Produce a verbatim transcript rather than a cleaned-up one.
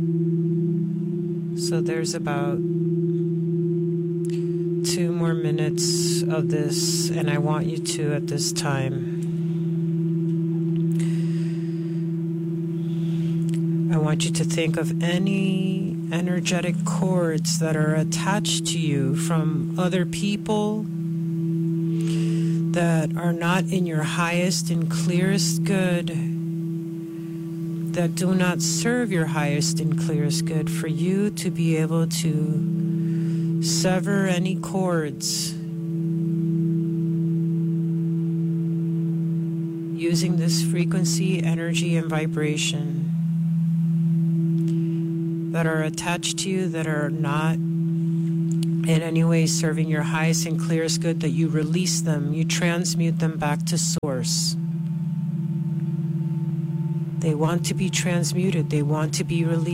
So there's about two more minutes of this, and I want you to, at this time, I want you to think of any energetic cords that are attached to you from other people that are not in your highest and clearest good, that do not serve your highest and clearest good, for you to be able to sever any cords using this frequency, energy, and vibration that are attached to you, that are not in any way serving your highest and clearest good, that you release them, you transmute them back to source. They want to be transmuted, they want to be released.